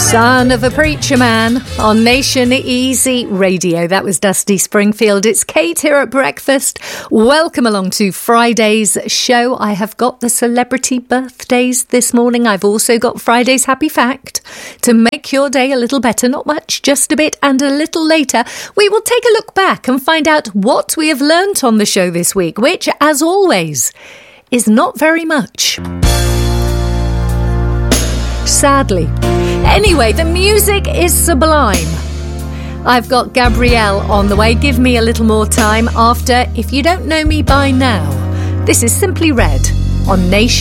Son of a preacher man on Nation Easy Radio. That was Dusty Springfield. It's Kate here at breakfast. Welcome along to Friday's show. I have got the celebrity birthdays this morning. I've also got Friday's happy fact to make your day a little better. Not much, just a bit. And a little later, we will take a look back and find out what we have learnt on the show this week, which, as always, is not very much. Sadly. Anyway, the music is sublime. I've got Gabrielle on the way. Give me a little more time after If You Don't Know Me By Now. This is Simply Red on Nation.